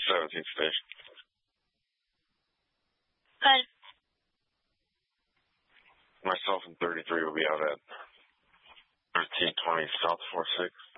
17th station. Good. Myself and 33 will be out at 1320 South 46.